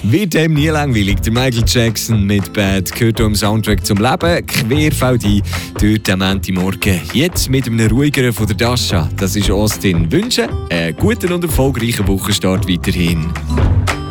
Wird dem nie langweilig. Der Michael Jackson mit Bad gehört am Soundtrack zum Leben. Querfeld ein durch am Montagmorgen. Jetzt mit einem ruhigeren von der Dasha. Das ist Austin. Wünsche einen guten und erfolgreichen Wochenstart weiterhin.